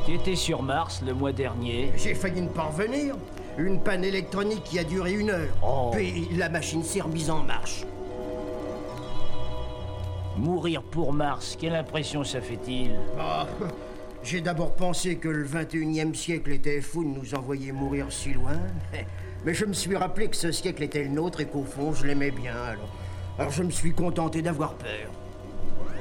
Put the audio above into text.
J'étais sur Mars le mois dernier. J'ai failli ne pas revenir. Une panne électronique qui a duré 1 heure. Oh. Puis la machine s'est remise en marche. Mourir pour Mars, quelle impression ça fait-il? Bah, j'ai d'abord pensé que le 21e siècle était fou de nous envoyer mourir si loin. Mais je me suis rappelé que ce siècle était le nôtre et qu'au fond, je l'aimais bien. Alors je me suis contenté d'avoir peur.